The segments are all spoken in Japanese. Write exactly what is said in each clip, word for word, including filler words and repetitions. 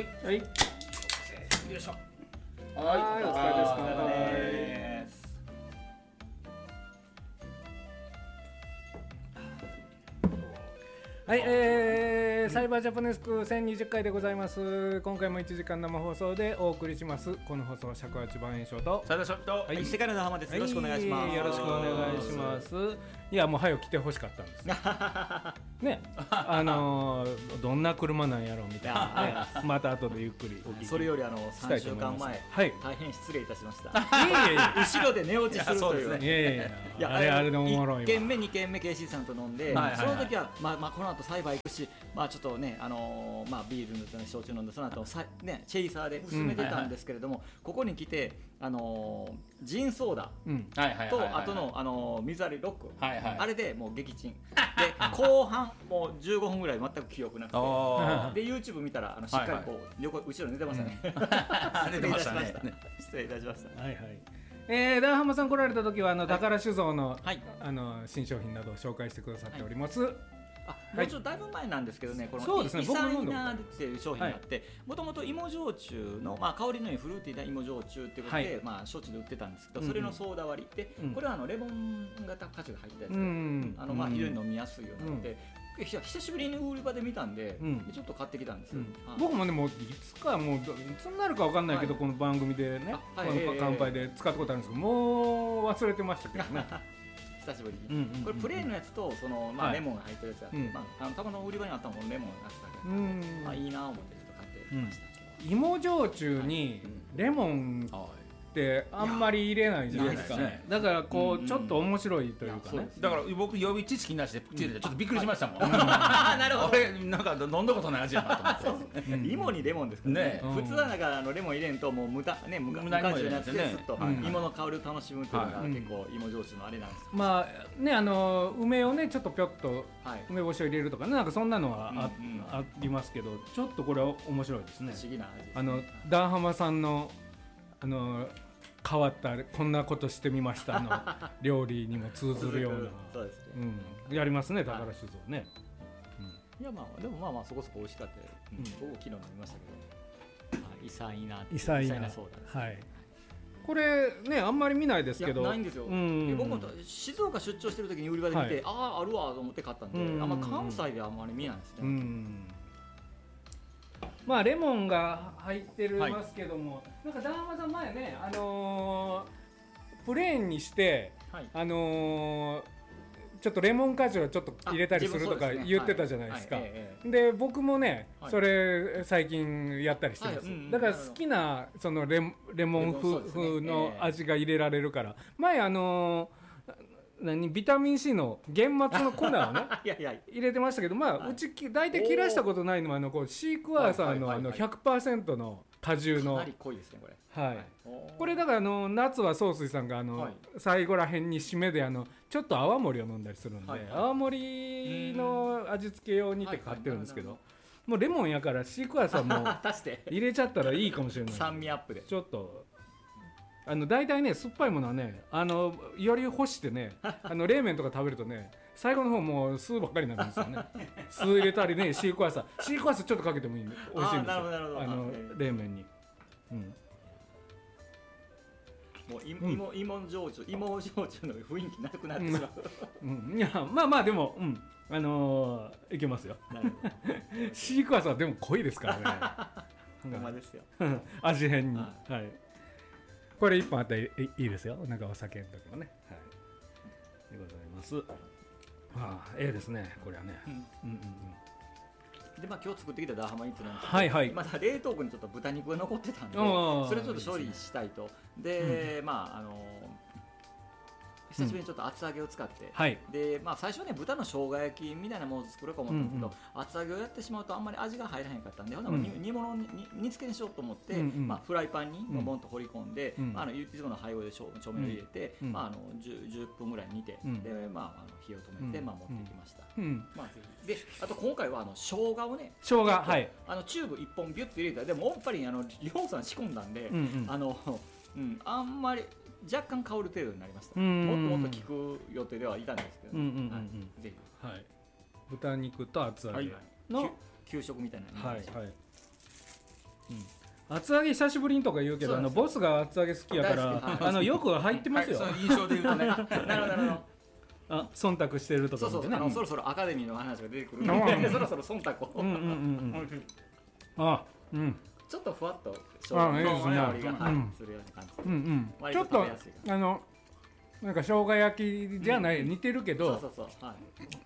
はい、よいしょ。はい、お疲れです。乾杯。はい、えー、サイバージャパネスクせんにじゅっかいでございます。今回もいちじかん生放送でお送りします。この放送は尺八番炎症とサイダーショップと、 はい、 世界の浜です。よろしくお願いします。 はい、よろしくお願いします。いや、もう早く来てほしかったんですね。あのー、どんな車なんやろうみたいなね。また後でゆっくりお聞きそれよりあのさんしゅうかんまえ、 はい、 大変失礼いたしました。 いやいや後ろで寝落ちするという。 いやいやいや、あれあれでおもろいわ。 いっけんめにけんめ ケーシー さんと飲んで、はいはいはい、その時はまあまあこの後サイバー行くし、まあちょっとね、あのー、まあビールの焼酎飲んで、その後さねチェイサーで進めてたんですけれども、うんはいはい、ここに来てあのー、ジンソーダとあとのあのー、水割りロック、はいはい、あれでもう撃沈で後半もうじゅうごふんぐらい全く記憶なくて、で YouTube 見たらあのしっかりこう、はいはい、横後ろ寝てましたね。 寝てましたね。 失礼いたしました。 はいはい。えー、ダーハマさん来られた時はあの、はい、宝酒造の、はい、あの新商品などを紹介してくださっております。はい、 あ、もうちょっとだいぶ前なんですけどね、このイサイナーっていう商品があって、もともと芋焼酎の、まあ、香りのいいフルーティーな芋焼酎っていうことで、はい、まあ、焼酎で売ってたんですけど、それのソーダ割りで、うん、これはあのレモン型果汁が入ったやつで、うん、あのまあ非常に飲みやすいようなので、うん、久しぶりに売り場で見たんで、うん、ちょっと買ってきたんですよ。うん、 僕もね、もういつかもういつになるか分かんないけど、はい、この番組でね、はい、この乾杯で使ったことあるんですけど、もう忘れてましたけどね。 久しぶりに、うんうんうん、これプレーンのやつとその、まあ、レモンが入ってるやつがあって、はい、まあ、あのたまの売り場にあったのもレモンのやつだけど、うん、まあ、いいなと思ってちょっと買ってきました、 うん、芋焼酎にレモンってあんまり入れないじゃないですか、ね、だからこう、うんうん、ちょっと面白いというかね、 だから僕予備知識なしでプチ入れてちょっとびっくりしましたもん、うん、 なるほど、 俺なんか飲んだことない味やなと思ってうん、芋にレモンですからね、うん、普通はなんかあのレモン入れんともう無駄ね無駄になってすっと芋の香りを楽しむというのが結構芋焼酎のあれなんですけど、 まあね、あの梅をねちょっとぴょっと梅干しを入れるとかね、なんかそんなのは あ,、うんうん、ありますけど、ちょっとこれは面白いですね。 不思議な味ですね。 あのダーハマさんのあの変わったこんなことしてみましたの料理にも通ずるようなそうですね、 うん、やりますね、宝酒造ね、はいうん、いやまあでもまあまあそこそこ美味しかった、うん、僕も昨日飲みましたけど、異彩な異彩なソーダです、はい、これねあんまり見ないですけど、 いやないんですよ、うん、僕も静岡出張してる時に売り場で見て、はい、あああるわと思って買ったんで、うん、あんま関西ではあんまり見ないですね、うん、 まあレモンが入ってるますけども、はい、なんかダーハマさん前ね、あのー、プレーンにして、はい、あのー、ちょっとレモン果汁をちょっと入れたりするとか言ってたじゃないですか。で僕もね、はい、それ最近やったりしてます、はい、だから好きなその レ, レモン風の味が入れられるから、前あのー何ビタミン C の玄末の粉をねいやいや入れてましたけど、まあ、はい、うち大体切らしたことないのはあのこうシークワーサーのあの ひゃくパーセント の果汁の、 かなり濃いですねこれ、 はい、これだからあの夏は宗水さんがあの、はい、最後らへんに締めであのちょっと泡盛を飲んだりするんで、はいはい、泡盛の味付け用にって買ってるんですけど、はいはい、もうレモンやからシークワーサーも入れちゃったらいいかもしれない酸味アップでちょっとあの大体ね酸っぱいものはねあのより干してねあの冷麺とか食べるとね最後の方もう酢ばっかりになるんですよね酢入れたりねシークワーサーシークワーサーちょっとかけてもいいんで美味しいんですよ、あの冷麺に、うん、 もう芋、うん、芋焼酎芋焼酎の雰囲気なくなってしまう、 うんうん、いやまあまあでも、うん、あのー、いけますよシークワーサーでも濃いですからねほんまですよ味変に、はい、はい、これいっぽんあったらいいですよ、なんかお酒の時もね、はい、でございます。ああ、ええですね、これはね、うんうんうんうん、でまあ今日作ってきたダーハマニッツなんですけど、 はいはい、 まだ冷凍庫にちょっと豚肉が残ってたんで、それをちょっと処理したいと、で、うん、まああの久しぶりにちょっと厚揚げを使って、うん、でまあ、最初はね豚の生姜焼きみたいなものを作ろうと思ったんですけど、うんうん、厚揚げをやってしまうとあんまり味が入らへんかったんで、うん、煮物に煮付けにしようと思って、うんうん、まあ、フライパンにボンと放り込んで、うん、まあ、あのいつもの配合で調味料入れて、うん、まあ、あの 10, じゅっぷんぐらい煮て、うん、でまあ、あの火を止めて、うん、まあ、持ってきました、うん、まあ、であと今回はあの生姜をね生姜、はい、 あのチューブいっぽんビュッと入れたら、でもやっぱりあのリホンさん仕込んだんで、うんうん、あのうん、あんまり若干香る程度になりました。もっともっと効く予定ではいたんですけど、ね、うんうんうんうん、はい、ぜひ、はい、 豚肉と厚揚げの、はい、 給食みたいな、 はいはい、 厚揚げ久しぶりにとか言うけど、あのボスが厚揚げ好きやから、はい、あのよく入ってますよ、 はい、その印象で言うとねなるほどなるほど、 あ忖度してるとか、ね、 そうそうそう、あのそろそろアカデミーの話が出てくるのでそろそろ忖度をうんうんうんうんあうんちょっとふわっと生姜の香りが、はい、するような感じ、うんうん、割と食べやすい、ちょっとあのなんか生姜焼きじゃない、うん、似てるけど、 そうそうそう、はい、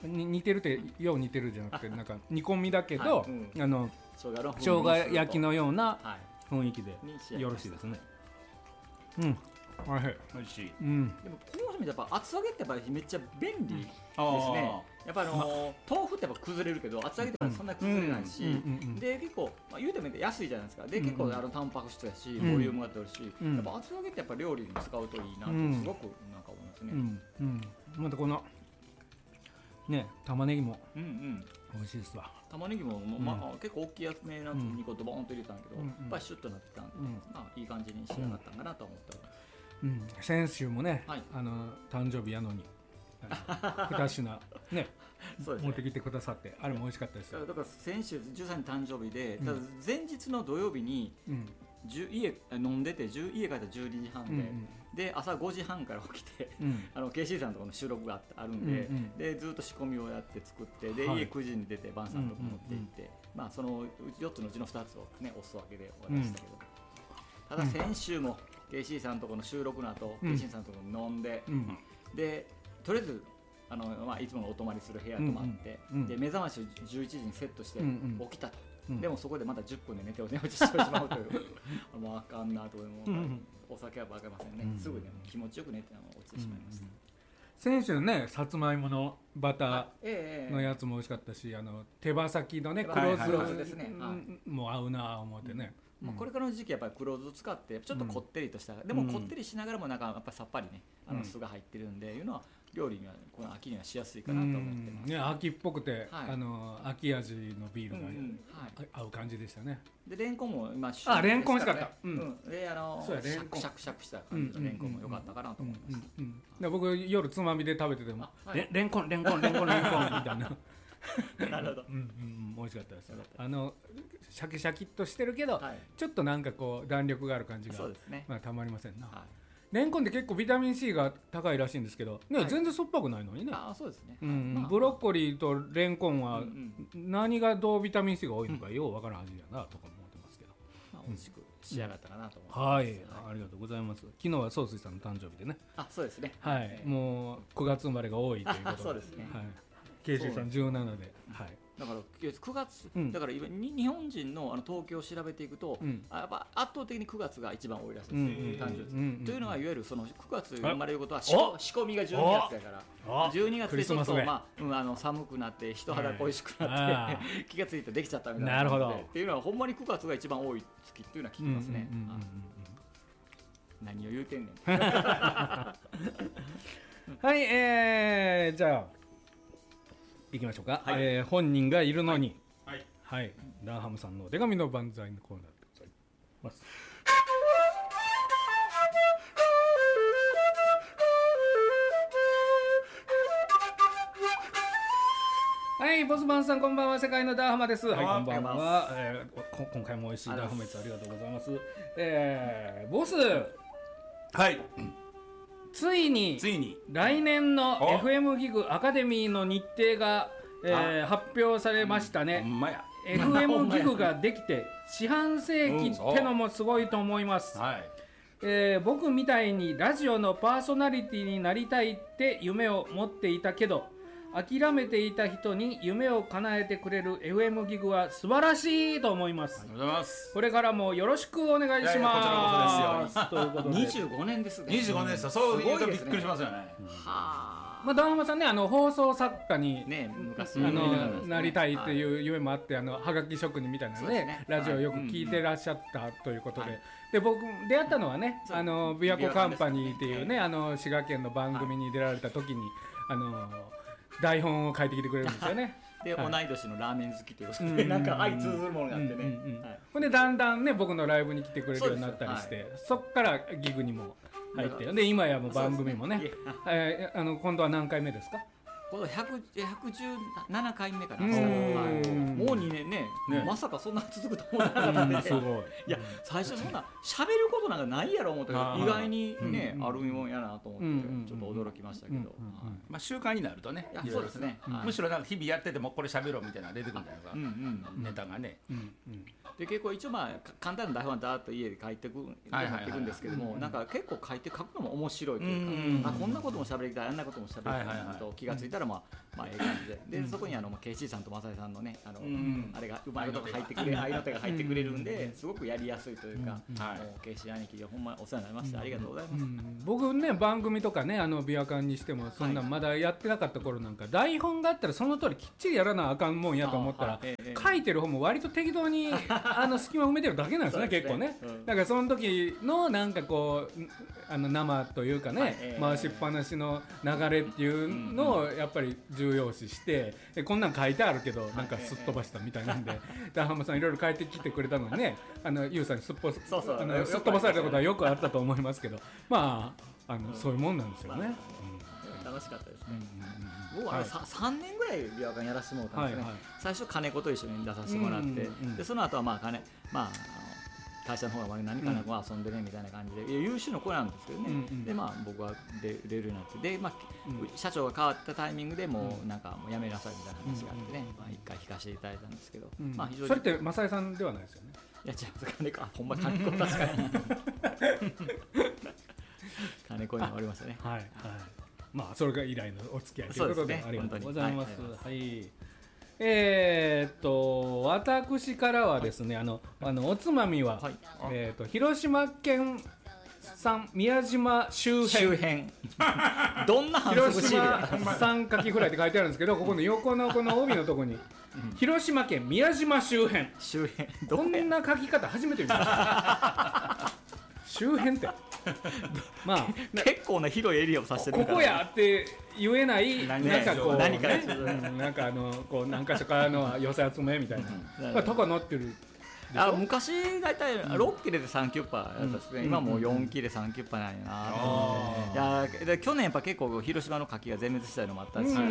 似てるってよう似てるじゃなくてなんか煮込みだけど、はいうん、あの生姜焼きのような雰囲気でよろしいですね。うん、おいしい。 おいしい。 うん。 でもこの人やっぱ厚揚げってやっぱりめっちゃ便利ですね。やっぱあの豆腐ってやっぱ崩れるけど厚揚げってそんな崩れないし、で結構まあ言うても安いじゃないですか。で結構あのタンパク質だしボリュームが取るし、やっぱ厚揚げってやっぱ料理に使うといいなってすごくなんか思いますね。 うんうん。またこのね玉ねぎも美味しいですわ。 玉ねぎも、まあ、結構大きいやつめなに個ドボンと入れたんだけど、やっぱりシュッとなってたんで、まあいい感じに仕上がったんかなと思ってます。 うん、先週もね、はい、あの誕生日やのに二品ねそうですね持ってきてくださってあれも美味しかったですよ。 だから先週じゅうさんにち誕生日で、うん、前日の土曜日に、うん、家飲んでて家帰ったらじゅうにじはんで、うんうん、で朝ごじはんから起きて、うん、あの ケーシー さんのところの収録があるんで、うんうん、でずっと仕込みをやって作ってで、はい、家くじに出て晩さんのとこ持って行って、うんうんうん、まあそのよっつのうちのふたつをねお裾分けで終わりましたけど、うん、ただ先週もケーシー さんのところの収録の後、うん、ケーシー さんのところに飲んで、うん、でとりあえずあの、まあ、いつものお泊まりする部屋泊まって、うんうん、で目覚ましをじゅういちじにセットして起きたと、うんうん、でもそこでまたじゅっぷんで寝てお寝落ちしてしまうというもうあかんなと思う、うん、お酒はバカませんね、うん、すぐね気持ちよく寝て落ちてしまいました、うんうん、 先週ねさつまいものバターのやつも美味しかったし、あの手羽先のね黒酢ですね、もう合うな思ってね、 うん、まあ、これからの時期やっぱり黒酢使ってちょっとこってりとした、うん、でもこってりしながらもなんかやっぱさっぱりねあの酢が入ってるんで、うん、いうのは料理にはこの秋にはしやすいかなと思ってます、 ね、秋っぽくて、はい、あの秋味のビールが、うんうんはい、合う感じでしたね。 でレンコンも今旬ですからね。あ、レンコン美味しかった、 うん、であのシャクシャクシャクした感じのレンコンも良かったかなと思います。 で僕夜つまみで食べてても、はい、レ, レンコンレンコンレンコンレンコンみたいななるほど、 うんうん、美味しかったです。あのシャキシャキっとしてるけど、はい、ちょっとなんかこう弾力がある感じが、そうですね、まあ、たまりませんな、はい、レンコンって結構ビタミン C が高いらしいんですけど、ね、はい、全然酸っぱくないのにね。 あ、そうですね、 うんまあ、ブロッコリーとレンコンは何がどうビタミン C が多いのかようわからん味やなとか思ってますけど、 まあ、美味しく仕上がったかなと思います、 うん、はい、はい、ありがとうございます。昨日は総帥さんの誕生日でね。 あ、そうですね、 はい、もうくがつ生まれが多いということで、 そうですね、 はい、ケーシー さんじゅうななで、はい、 だからくがつ、うん、だから日本人 の, あの統計を調べていくと、うん、やっぱ圧倒的にくがつが一番多いらしいです、うん、誕生日、うん、というのは、いわゆるそのくがつ生まれることは仕込みがじゅうにがつだからじゅうにがつでちょっと、まあうん、あの寒くなって人肌恋しくなって、気がついてできちゃったみたいななるほどっていうのはほんまにくがつが一番多い月っていうのは聞きますね。何を言うてんねんはい、えー、じゃあいきましょうか、はい、えー、本人がいるのに、はいはいはい、ダーハムさんのお手紙の万歳のコーナーでございます。はい、ボスマンさんこんばんは、世界のダーハマです。はい、こんばんは、えー、今回も美味しいダーハマイツありがとうございます。えー、ボス、 はい、 ついについに来年の エフエム ギグアカデミーの日程が、えー、発表されましたね。 ほんまやエフエム ギグができて四半世紀ってのもすごいと思います、うん、はい、えー、僕みたいにラジオのパーソナリティになりたいって夢を持っていたけど諦めていた人に夢を叶えてくれる エフエム ギグは素晴らしいと思います。 ありがとうございます。 これからもよろしくお願いします。 いやいやこちらこそですよ。ということでにじゅうごねんですね。 にじゅうごねんですよ。そう言うとびっくりしますよね。はあ。まあダーハマさんね、あの放送作家に、 ね、昔あのなりたいっていう夢もあって、あのはがき職人みたいなね、ねラジオをよく聞いてらっしゃったということで、はい、で僕出会ったのはね、あの琵琶湖カンパニーっていうね、あの滋賀県の番組に出られた時に、あの台本を書いてきてくれるんですよね。 で、はい、同い年のラーメン好きということで、なんか相通ずるものがあってね。 ほんでだんだんね僕のライブに来てくれるようになったりして、そ, はい、そっからギグにも入って、で今やもう番組もね、えー、あの今度は何回目ですか？ このひゃくじゅうななかいめかな、はい、もうにねんね、ねまさかそんな続くと思わなかったんで、すごいいや最初そんな喋ることなんかないやろ思ったけど意外にね、うん、あるもんやなと思って、うん、ちょっと驚きましたけど、うんうんうんはいまあ、習慣になるとねいやそうですね、 はい、むしろなんか日々やっててもこれ喋ろうみたいなの出てくるんじゃないですか、うんうん、ネタがね、うんうん、 で結構一応まあ簡単な台本はだーっと家で書いていくんですけども、なんか結構書いて書くのも面白いというか、あこんなことも喋りたいあんなことも喋りたいと気がついたらまあまあええ感じで、でそこにあのケイシーさんとマサイさんのねあのあれがうまいこと入ってくれ合いの手が入ってくれるんですごくやりやすいというか、もうケイシー兄貴でほんまお世話になりました、ありがとうございます。 僕ね番組とかねあのビアカンにしてもそんなまだやってなかった頃なんか台本があったらその通りきっちりやらなあかんもんやと思ったら書いてる方も割と適当にあの隙間埋めてるだけなんですね結構ね。だからその時のなんかこうあの生というかね回しっぱなしの流れっていうのをやっぱり重要視してこんなん書いてあるけどなんかすっ飛ばしたみたいなんでダハマさんいろいろ書いてきてくれたのにねあのユウさんにすっぽすっ飛ばされたことはよくあったと思いますけどまああのそういうもんなんですよね。 楽しかったですね。僕はさんねんぐらいビアカンやらせてもらったんですね。最初金子と一緒に出させてもらってでその後はまあ金まあ会社の方が何かなこ遊んでねみたいな感じで優秀な子なんですけどね、うんうん、でまあ僕は出れるようになってで、まあうん、社長が変わったタイミングでもうなんかもう辞めなさいみたいな話があってね、うんまあ、一回引かせていただいたんですけど、 うんまあ、非常にそれって正江さんではないですよね。 いや違う金子あほんま金子確かに金子におりましたね。 はいはいまあそれが以来のお付き合いということで、ね、ありがとうございます。はい、はいえー、っと私からはですねあのあのおつまみは、はいえー、っと広島県産宮島周辺周辺どんな反則シール広島産カキフライって書いてあるんですけどここの横のこの帯のところに、うん、広島県宮島周辺周辺こんな書き方初めて見ました周辺ってまあ結構な広いエリアを指してるから、 ここやって言えないなんかこう何か、ねうん、なんかあのこう何か所かの寄せ集めみたいな、うん、まあ、とか乗ってるあ昔だいたいろっ切れでさんキュッパやったんですけど、うん、今もうよん切れさんキュッパなんやなと思って、うん、いや去年やっぱ結構広島の牡蠣が全滅したのもあったし、うんうん、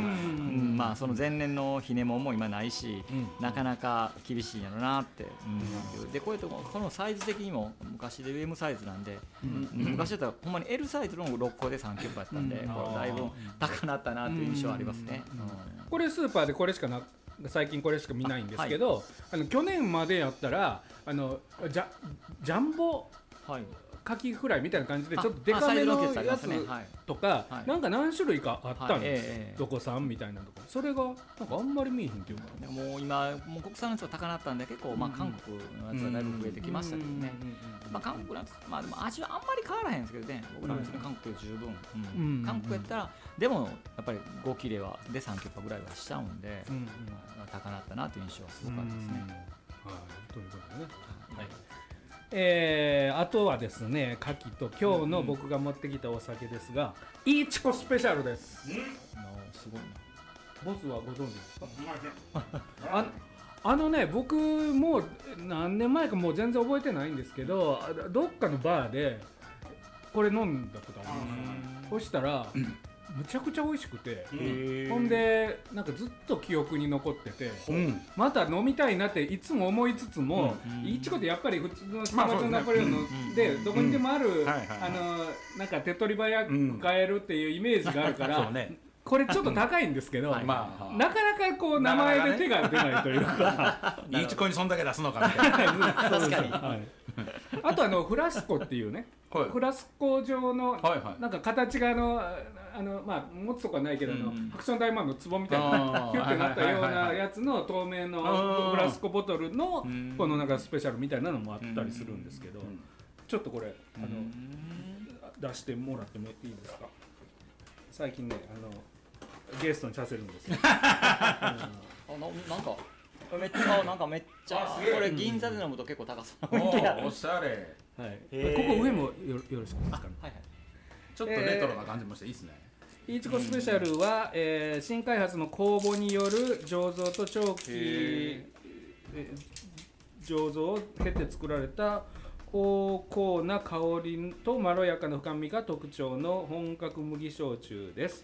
まあその前年のひねもんも今ないし、うん、なかなか厳しいんやろなって、うん、でこういうとここのサイズ的にも昔で エム サイズなんで、うん、昔だったらほんまに エル サイズのろっこでさんキュッパやったんで、うん、これだいぶ高なったなという印象はありますね、うんうん、 これスーパーでこれしかな最近これしか見ないんですけど、はい、あの去年までやったらあのジャ、ジャンボカキフライみたいな感じでちょっとデカめのやつとかなんか何種類かあったんですよ、はいえー、どこ産みたいなとかそれがなんかあんまり見えへんっていうかもう今もう国産のやつが高なったんで結構まあ韓国のやつがだいぶ増えてきましたけどね、まあ、韓国のやつ、まあ、でも味はあんまり変わらへんですけどね僕らの韓国で十分、うんうん、韓国やったらでもやっぱりご切れはでさんキュッパぐらいはしちゃうんで、うんうん、高なったなという印象はすごかったですね、 はい、ということでね、はいえー、あとはですね牡蠣と今日の僕が持ってきたお酒ですが、うん、イーチコスペシャルです、うん、 すごいなボスはご存知ですかあ, あのね僕もう何年前かもう全然覚えてないんですけどどっかのバーでこれ飲んだことありますそしたら、うんむちゃくちゃ美味しくて、ほんでなんかずっと記憶に残ってて、うん、また飲みたいなっていつも思いつつも、うん、イチコってやっぱり普通の下町のナポレオンの、まあ、で、うん、どこにでもある、うん、あのなんか手っ取り早く買えるっていうイメージがあるから、ね、これちょっと高いんですけど、うんまあ、なかなかこう名前で手が出ないというかイチコにそんだけ出すのかみたいな確かに、はい、 あとあのフラスコっていうねフラスコ状の、はいはい、なんか形があのあのまあ持つとかないけど、うん、ハクション大魔王の壺みたいなキュッてなったようなやつの透明のフラスコボトルのこのなんかスペシャルみたいなのもあったりするんですけど、ちょっとこれあの出してもらってもいいですか。最近ねあのゲストにさせるんですよ。 あななんかめっちゃなんかめっちゃこれ銀座で飲むと結構高そう。 おしゃれ。 はい。ここ上もよろしいですかね。 はいはい。ちょっとレトロな感じもしていいですね。 イチコスペシャルは、えー、新開発の酵母による醸造と長期、えー、醸造を経て作られた濃厚な香りとまろやかな深みが特徴の本格麦焼酎です。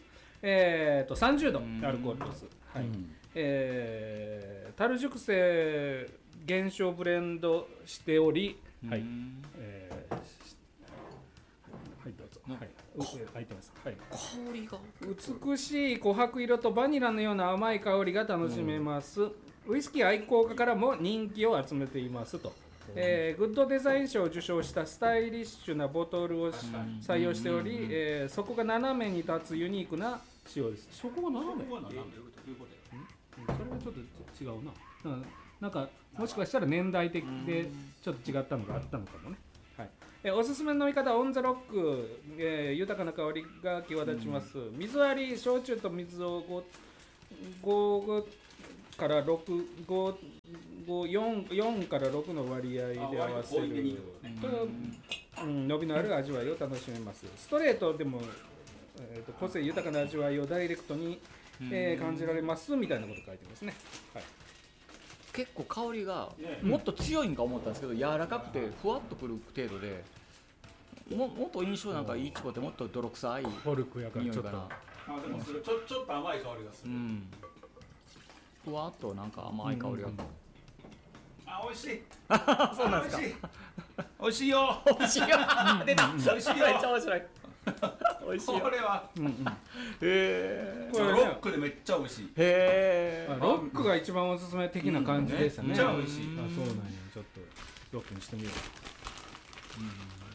えー、とさんじゅうどアルコール度数、はいえー、樽熟成原酒をブレンドしており、はいえー、はいどうぞ、はい入ってます、はい、 香りが美しい琥珀色とバニラのような甘い香りが楽しめます、うん、ウイスキー愛好家からも人気を集めていますと、えー、グッドデザイン賞を受賞したスタイリッシュなボトルを採用しており、えー、そこが斜めに立つユニークな仕様です。そこが斜め、それはちょっと違うな。なんかもしかしたら年代的でちょっと違ったのがあったのかもね。はいえー、おすすめの飲み方はオンザロック、えー、豊かな香りが際立ちます。水割り焼酎と水を ご, 5からろく、ご、ご、よん、よんからろくの割合で合わせると、うん、伸びのある味わいを楽しめます。ストレートでも、えー、と個性豊かな味わいをダイレクトに、えー、感じられますみたいなこと書いてますね。はい、 結構香りがもっと強いんか思ったんですけど、柔らかくてふわっとくる程度で、も, もっと印象なんかいいちごってもっと泥臭いコルクやからちょっとあでもそれちょちょっと甘い香りがする、うん、 ふわっとなんか甘い香りが、うんうん、 あ美味しいそうなんですか美味しいよ美味しいよ出た美味しいよめっちゃ面白い美味しいよこれは、うんうん、へえこれロックでめっちゃ美味しいへえロックが一番おすすめ的な感じでしたね、 めっちゃ美味しいあそうなんやちょっとロックにしてみよう、うん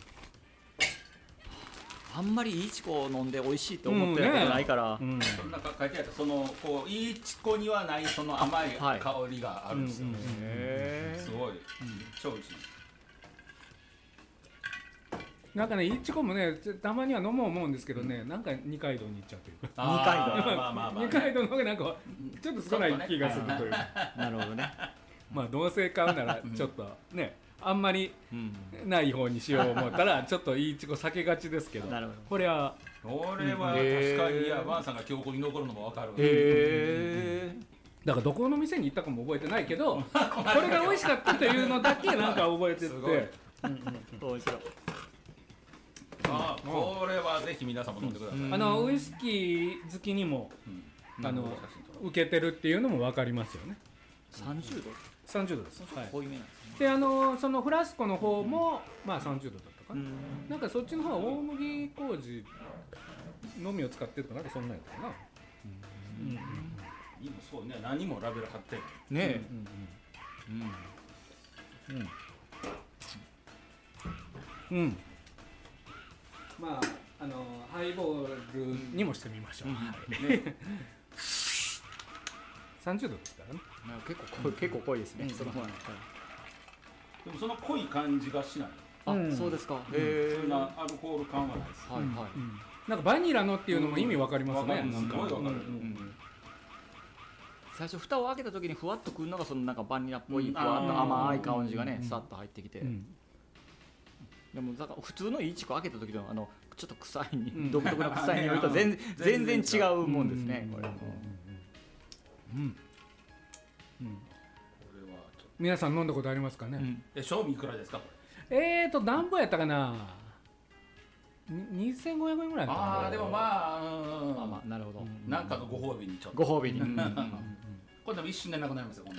あんまりいちご飲んで美味しいと思ってることないから、 うんねうん、なんか書いてあったそのこういちごにはないその甘い香りがあるんですよ、はいうんうん、すごい、うん、超美味しいなんかねいちごもねたまには飲もう思うんですけどね、うん、なんか二階堂に行っちゃうというか二階堂まあまあまあ二階堂の方がなんかちょっと少ない気がするというか、ね、 なるほどねまあどうせ買うならちょっとねあんまりない方にしよう思ったらちょっといちご避けがちですけど、これはこれは確かにいやバンさんが記憶に残るのも分かる。 へだからどこの店に行ったかも覚えてないけどこれが美味しかったというのだけなんか覚えてて面白いあこれはぜひ皆さんも飲んでください。 あのウイスキー好きにもあの受けてるっていうのも分かりますよね。 さんじゅうどさんじゅうどです。 濃いめなんですね。 であのそのフラスコの方もまあさんじゅうどだったかな。なんかそっちの方は大麦麹のみを使ってるとなんかそんなんやったかな。 うんうん、今そうね何もラベル貼ってるねえ。うんうんうん。うん。まああのハイボールにもしてみましょう。うんね、さんじゅうどですからね。 結構濃い、結構濃いですね。うん、その方は、 でもその濃い感じがしない。 あ、うん、そうですか。 へえ。そんなアルコール感はないです。 はいはい。うん、なんかバニラのっていうのも意味わかりますね。 うん、すごいわかる。うんうん、 最初蓋を開けた時にふわっとくるのがそのなんかバニラっぽいふわっと甘い感じがね、さっと入ってきて。うんでもだから普通のいちご開けた時のあのちょっと臭いに、うん、独特の臭い匂いと全然全然違うもんですね。これ。 うん。うん。皆さん飲んだことありますかね。うん、 え、賞味いくらですかこれ。えーと何本やったかな。にせんごひゃくえんぐらいだったかな。 ああでもまあ、 うん、まあまあなるほど。 なんかのご褒美にちょっと。 ご褒美に。うんうん、 これでも一瞬でなくなりますよ。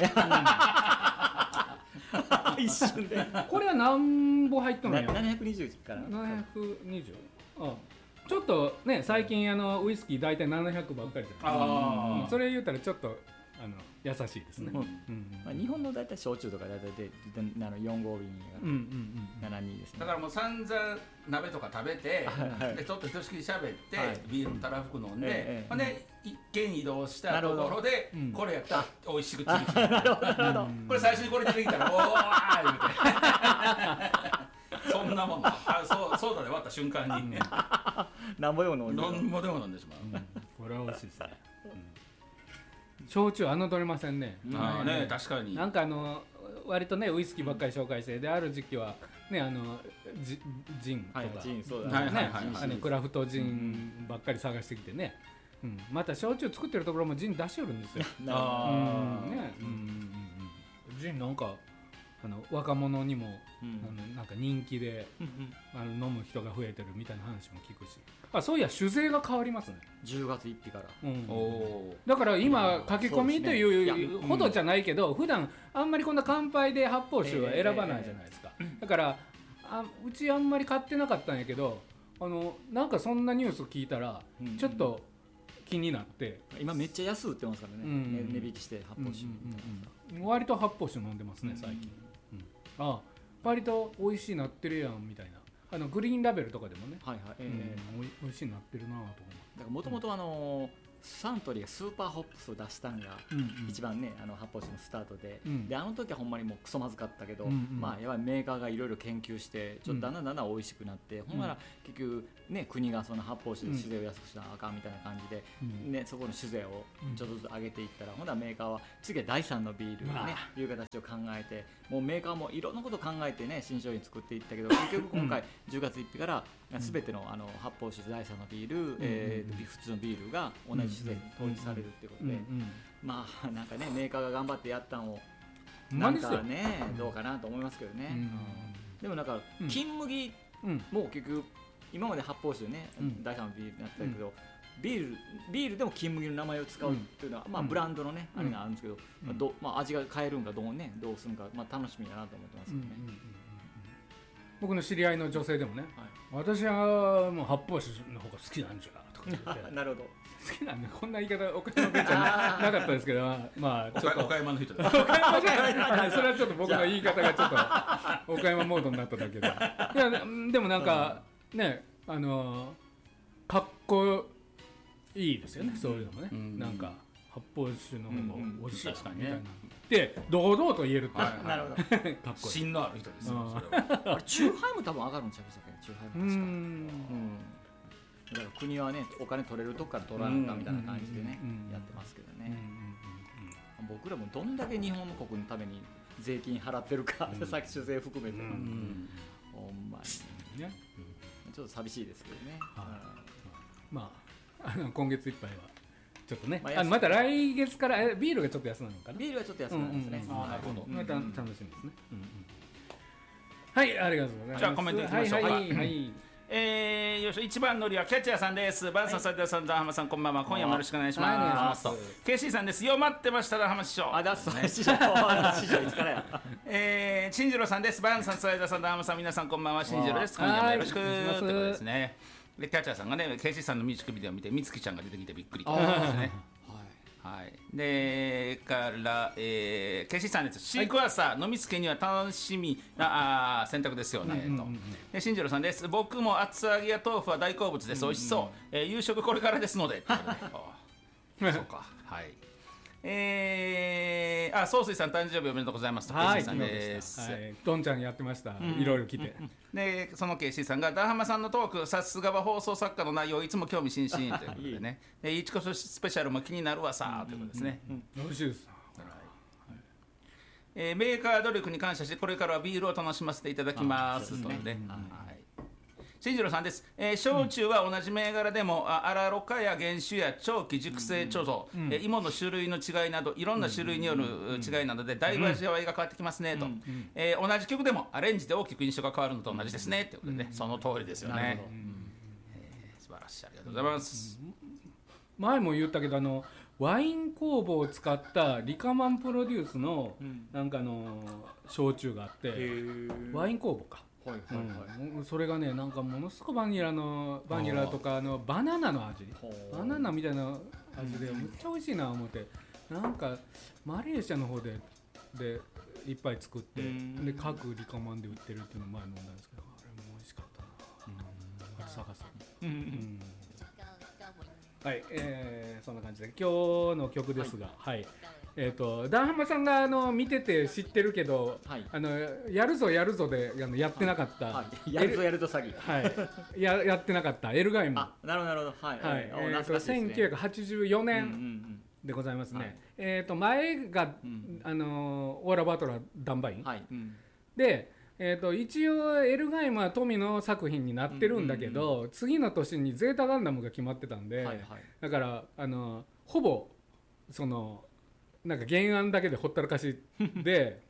一瞬でこれは何本入ったのよ。 ななひゃくにじゅうからななひゃくにじゅうあちょっとね最近あのウイスキー大体ななひゃくばっかりじゃないですか、うん、それ言ったらちょっとあの優しいですね、うんうんまあ、日本の大体焼酎とか大体であのよん号瓶がななにですね。 だからもう散々鍋とか食べて、はい、でちょっとひとしきり喋って、はい、ビールたらふく飲んで、ええ、で一軒移動したところで、うん、これやったら美味しくつるきこれ最初にこれ出てきたらおー言うてそんなもんあそうそうだね割った瞬間にねなんぼでも飲んでなんぼでも飲んでしまう、うん、 これは美味しいですね、うん、焼酎侮れませんね。 ああね確かになんかあの割とねウイスキーばっかり紹介してである時期はねあのジジンとか、はい、ジンそうだね、ねあのクラフトジンばっかり探してきてね、うん、また焼酎作ってるところもジン出しよるんですよ。ああ、うんね、うんうんうん、ジンなんかあの若者にも、うん、あのなんか人気で、うん、あの飲む人が増えてるみたいな話も聞くし、あそういや酒税が変わりますねじゅうがつついたちから、うん、 おだから今駆け込みというほどじゃないけど、うん、普段あんまりこんな乾杯で発泡酒は選ばないじゃないですか、えー、だからあうちあんまり買ってなかったんやけど、あのなんかそんなニュース聞いたら、うん、ちょっと気になって、 今めっちゃ安売ってますからね、うん、値引きして発泡酒、 うんうんうん、割と発泡酒飲んでますね最近、うんうん、あ割と美味しいなってるやんみたいな、あのグリーンラベルとかでもね、はいはい、えー、おい美味しいなってるなと思う。もともとあのーサントリーがスーパーホップスを出したんが一番ね、うんうん、あの発泡酒のスタートで、うん、であの時はほんまにもうクソまずかったけど、うんうん、まあやばいメーカーがいろいろ研究してちょっとだんだんだんだん美味しくなって、うん、ほんなら結局ね国がその発泡酒で酒税を安くしなあかんみたいな感じで、うんね、そこの酒税をちょっとずつ上げていったら、うん、ほんならメーカーは次はだいさんのビールをね、うん、いう形を考えて、もうメーカーもいろんなことを考えてね新商品作っていったけど、結局今回じゅうがつついたちから全てのあの発泡酒だいさんのビール、うんえー、普通のビールが同じ酒税に統一されるっていうことで、うんうん、まあなんかねメーカーが頑張ってやったんをなんかねどうかなと思いますけどね、うんうん、でもなんか金麦も結局今まで発泡酒ね、うん、だいさんのビールになってたけど、うん、ビールビールでも金麦の名前を使うっていうのは、うんまあ、ブランドのね、うん、あれがあるんですけど、うんまあどまあ、味が変えるんかどうねどうするんか、まあ、楽しみだなと思ってますけどね、うんうんうん、 僕の知り合いの女性でもね、はい、私はもう発泡酒の方が好きなんじゃとか言ってなるほど好きなんでこんな言い方岡山弁じゃなかったですけどまあちょっと岡山の人です岡山じゃないそれはちょっと僕の言い方がちょっと岡山モードになっただけでいやでもなんかねあのかっこいいですよね、そういうのもね、うん、なんか発泡酒の方が美味しいみたいな、ね、で堂々と言えるって、はい、 なるほどかっこいい芯のある人ですよそれはあれチューハイも多分上がるんちゃいましたっけ、チューハイも確かうん、うんだから国はねお金取れるとこから取らなかみたいな感じでねやってますけどね、僕らもどんだけ日本の国のために税金払ってるか、うん、さっき酒税含めて、うん、ほんまにね、うん、ちょっと寂しいですけどね、はい、まあ、あの今月いっぱいはちょっとね、まあ、あまた来月からビールがちょっと安なのかな、 ビールはちょっと安くなるんですね、 なるほど、また楽しみですね、うんうん、はいありがとうございます。 じゃあコメントいきましょうか。 はいはい、はいえー、よいしょ一番乗りはキャッチャーさんです。バンさん、斉藤さん、ダーハマさん、こんばんは。今夜もよろしくお願いします。ケーシーさんです。よ待ってました、ダーハマ師匠。 あ、だっそね、師匠、師匠いつからや。 えー、新次郎さんです。バンさん、斉藤さん、ダーハマさん、皆さんこんばんは。新次郎です。今夜もよろしくということですね。でキャッチャーさんがね、ケーシーさんのミュージックビデオを見て、みつきちゃんが出てきてびっくりとですね。はい、でから、えー、ケーシーさんです。シークワーサー、飲みつけには楽しみなあ選択ですよね、うんうんうん、と新次郎さんです。僕も厚揚げや豆腐は大好物です、うんうん、美味しそう、えー、夕食これからですのでそうかはい、えー、あ、総帥さん誕生日おめでとうございますと、 はい、 ケーシーさんです、 はい、どんちゃんやってました、うん、いろいろ来て、 でその ケーシー さんがダーハマさんのトークさすがは放送作家の内容いつも興味津々ということでねでいちこそスペシャルも気になるわさ、うん、ということですね、 うんうん、よろしいです、はいえー、メーカー努力に感謝してこれからはビールを楽しませていただきますとね、ね、はい、新次郎さんです、えー、焼酎は同じ銘柄でも、うん、荒ろ過や原酒や長期熟成貯蔵、うんうんえー、芋の種類の違いなどいろんな種類による違いなどでだいぶ味わいが変わってきますねと、うんうんえー、同じ曲でもアレンジで大きく印象が変わるのと同じですねということでね、うん、その通りですよね、うんえー、素晴らしい、ありがとうございます、うん、 前も言ったけどあのワイン酵母を使ったリカマンプロデュースのなんかの焼酎があってワイン酵母かはいはいはいうん、それがねなんかものすごくバニラのバニラとかのバナナの味バナナみたいな味でめっちゃ美味しいな思ってなんかマレーシアの方ででいっぱい作ってで各リカマンで売ってるっていうのを前飲んだんですけどあれも美味しかったなあと探すうんうんはい、えー、そんな感じで今日の曲ですが、はい、はいえーと、ダンハマさんがあの見てて知ってるけど、はい、あのやるぞやるぞであのやってなかった、はいはい、やるぞやるぞ詐欺、 はい、や, やってなかったエルガイムあなるほどなるほどはい、はいえー、とせんきゅうひゃくはちじゅうよねんでございますね、うんうんうんえー、と前が、うん、あのオーラ・バトラー・ダンバイン、はいうん、で、えー、と一応エルガイムは富の作品になってるんだけど、うんうんうん、次の年にゼータガンダムが決まってたんで、はいはい、だからあのほぼそのなんか原案だけでほったらかしで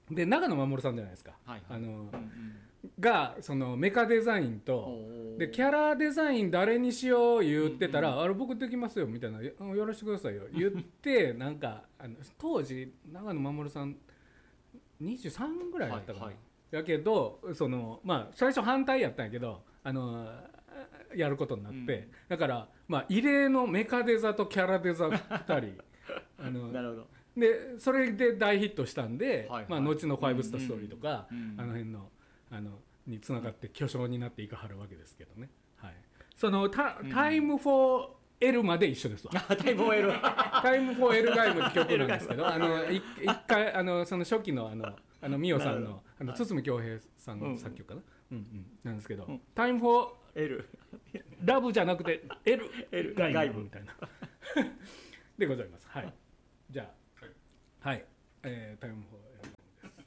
で長野守さんじゃないですか、はいはい、あの、うんうん、がそのメカデザインとでキャラデザイン誰にしよう言ってたら、うんうん、あれ僕できますよみたいな、よろしてくださいよ言ってなんかあの当時長野守さんにじゅうさんぐらいだったかな、はいはい、やけどそのまあ最初反対やったんやけどあのやることになって、うん、だからまあ異例のメカデザとキャラデザふたりあのなるほどでそれで大ヒットしたんで、はいはい、まあ、後のファイブスターストーリーとか、うんうん、あの辺のあのにつながって巨匠になっていかはるわけですけどね、はい、そのタ、うん、タイムフォー L まで一緒ですわタイムフォー L タイムフォー L ガイムって曲なんですけどあの一回あのその初期のあのあのミオさんのあの堤恭平さんの作曲かな、うんうん、なんですけど、うん、タイムフォー L ラブじゃなくて L, L ガイムみたいなでございます。はい、じゃあはい、えー、タイムフォー